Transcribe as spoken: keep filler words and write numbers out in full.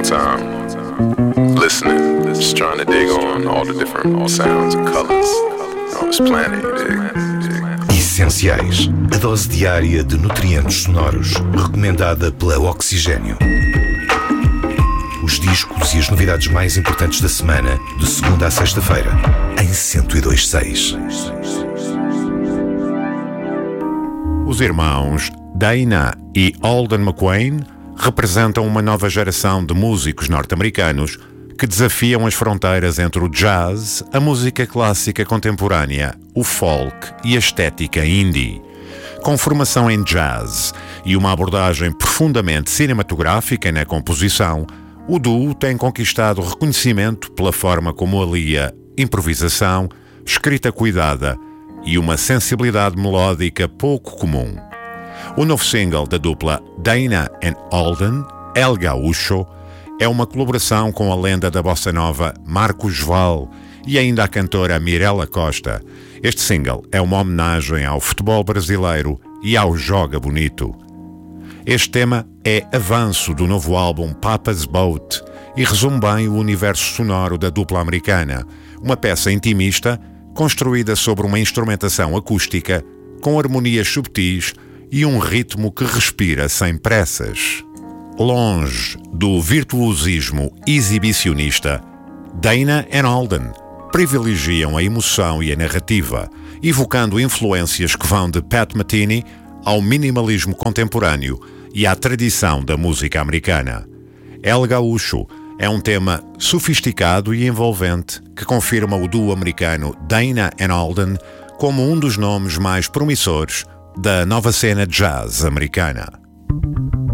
time, listening, just trying to dig on all the different sounds and colors on this planet, you dig? Essenciais, a dose diária de nutrientes sonoros, recomendada pela Oxigênio. Os discos e as novidades mais importantes da semana, de segunda a sexta-feira, em cento e dois ponto seis. Os irmãos Dana e Alden McQueen representam uma nova geração de músicos norte-americanos que desafiam as fronteiras entre o jazz, a música clássica contemporânea, o folk e a estética indie. Com formação em jazz e uma abordagem profundamente cinematográfica na composição, o duo tem conquistado reconhecimento pela forma como alia improvisação, escrita cuidada e uma sensibilidade melódica pouco comum. O novo single da dupla Dana and Alden, El Gaúcho, é uma colaboração com a lenda da bossa nova Marcos Val e ainda a cantora Mirella Costa. Este single é uma homenagem ao futebol brasileiro e ao Joga Bonito. Este tema é avanço do novo álbum Papa's Boat e resume bem o universo sonoro da dupla americana, uma peça intimista construída sobre uma instrumentação acústica com harmonias subtis e um ritmo que respira sem pressas. Longe do virtuosismo exibicionista, Dana and Alden privilegiam a emoção e a narrativa, evocando influências que vão de Pat Metheny ao minimalismo contemporâneo e à tradição da música americana. El Gaúcho é um tema sofisticado e envolvente que confirma o duo americano Dana and Alden como um dos nomes mais promissores da nova cena jazz americana.